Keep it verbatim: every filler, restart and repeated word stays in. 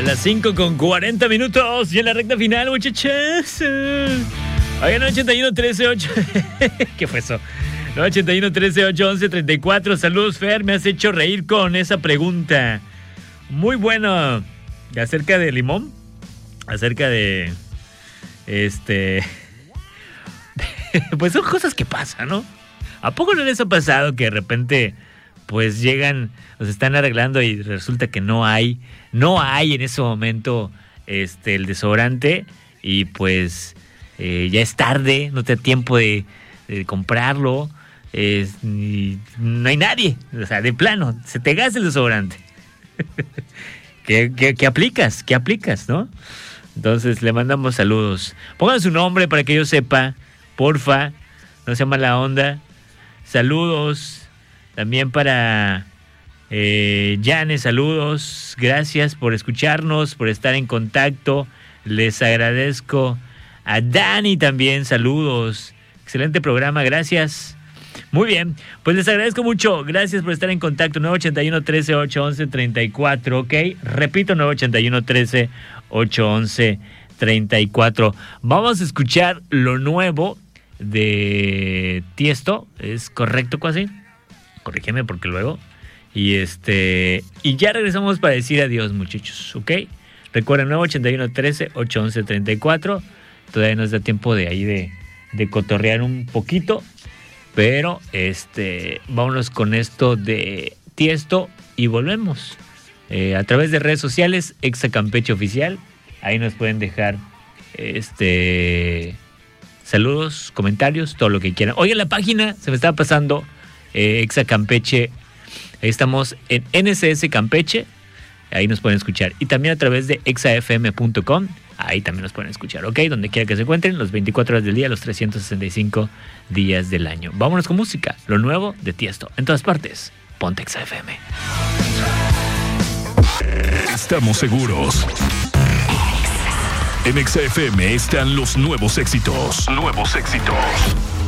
las cinco con cuarenta minutos y en la recta final, muchachos. Oigan, ochenta y uno, trece, ocho. ¿Qué fue eso? ochenta y uno, trece, ocho, once, treinta y cuatro. Saludos, Fer. Me has hecho reír con esa pregunta. Muy bueno. Acerca de limón. Acerca de... Este... Pues son cosas que pasan, ¿no? ¿A poco no les ha pasado que de repente... Pues llegan, nos están arreglando y resulta que no hay, no hay en ese momento este, el desodorante y pues eh, ya es tarde, no te da tiempo de, de comprarlo, eh, y no hay nadie, o sea, de plano, se te gasta el desodorante. ¿Qué, qué, qué aplicas? ¿Qué aplicas, no? Entonces le mandamos saludos. Pongan su nombre para que yo sepa, porfa, no sea mala onda. Saludos. También para eh, Jane, saludos. Gracias por escucharnos, por estar en contacto. Les agradezco. A Dani también, saludos. Excelente programa, gracias. Muy bien, pues les agradezco mucho. Gracias por estar en contacto. nueve ochenta y uno, trece, ocho, once, treinta y cuatro, ¿ok? Repito, nueve ochenta y uno, trece, ocho, once, treinta y cuatro. Vamos a escuchar lo nuevo de Tiesto. ¿Es correcto, casi? Corrígeme porque luego. Y este y ya regresamos para decir adiós, muchachos, ¿ok? Recuerden, nueve ochenta y uno, trece, ocho, once, treinta y cuatro. Todavía nos da tiempo de ahí de, de cotorrear un poquito. Pero este vámonos con esto de Tiesto y volvemos. Eh, a través de redes sociales, Exa Campeche Oficial. Ahí nos pueden dejar este saludos, comentarios, todo lo que quieran. Oye, la página se me estaba pasando. Eh, Exa Campeche, ahí estamos en N S S Campeche, ahí nos pueden escuchar, y también a través de exa f m punto com, ahí también nos pueden escuchar, ok, donde quiera que se encuentren, los veinticuatro horas del día, los trescientos sesenta y cinco días del año. Vámonos con música, lo nuevo de Tiesto, en todas partes, ponte Exa F M. Estamos seguros. En Exa F M están los nuevos éxitos. Nuevos éxitos.